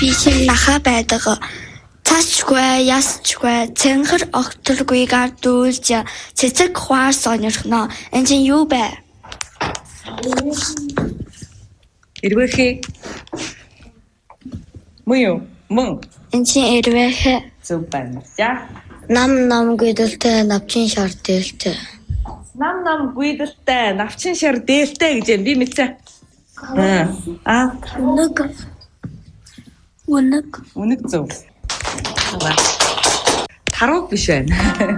비신 나가 배다가 타치괴 야스괴 쟁흐 억들괴가 둘자 제적 화선이나 엔진 유배 Ирвэхэ. Муу мөн. 엔진 에르웨헤 Зөв байна. За. нам гүйдэлтэй навчин шар дээлтэй Нам гүйдэлтэй, навчин шар дээлтэй гэж юм би мэдсэн. Үнэг зөв. Таруу биш байна.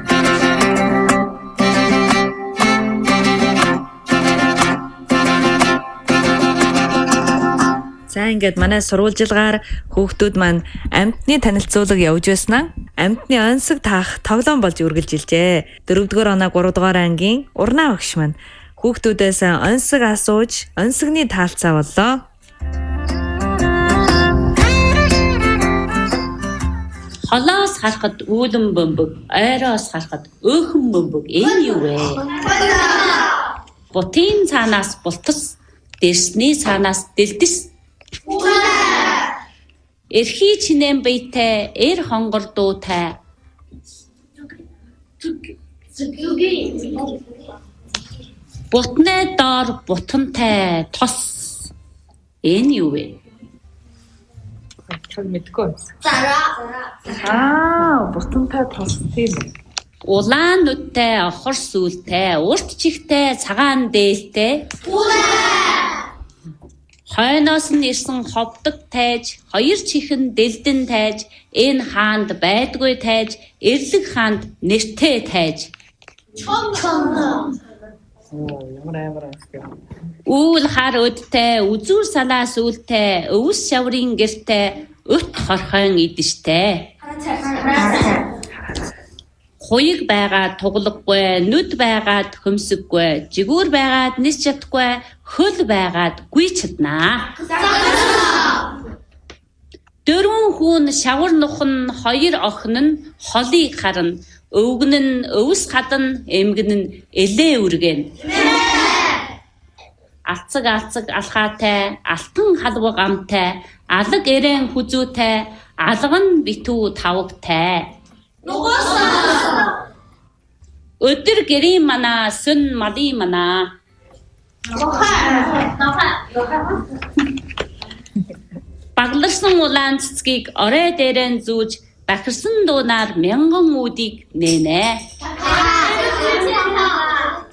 За ингээд манай сурвалжилгаар хүүхдүүд маань амьтны танилцуулга явж байснаа амьтны онцог таах тоглоом болж үргэлжилжээ. 4-р оноо 3-р ангийн урнаа багш маань хүүхдүүдээс онцог асууж онцогны таалцаа боллоо. Холоос харахад үүлэн бөмбөг, ойроос харахад өөхөн бөмбөг энэ юу вэ? Бутын цаанаас бултас, дэрсний цаанаас дэлдэс. Эрхий чинээн биетэй, эр хонгор дуутай. Бутны доор бутантай тос. Энэ юу вэ? Чаг мэдгүй. Бутантай тос тийм. Улаан нүдтэй, охор сүлтэй, урт чихтэй, цагаан дээлтэй. Хойноос нь ирсэн ховдог тайж, хоёр чихэн дэлдэн тайж, энэ хаанд байдгүй тайж, эрлэг хаанд нэртэй тайж. Үл хар өдтэй, үзүүр салаас үлтэй, өвс шаврын гэртэй, өт хорхойн идэнтэй. Хуйг байгаад туглахгүй, нүд байгаад хөмсөггүй, жигүүр байгаад нис чадахгүй, хөл байгаад гүй чаднаа. 4 хүн шавар нухан 2 охин нь холыг харна. Өвгөн нь өвс хадна, эмгэн нь элээ үргэн. Алцаг алхаатай, алтан халбаг амтай, алаг эрээн хүзүүтэй, алган битүү тавгтай. Өдөр гэрийн манаа, сүн малын манаа. Багларсан улаан цэцгийг орой дээрэн зүүж, бахирсан дуунаар мянган үүдийг нэнэ.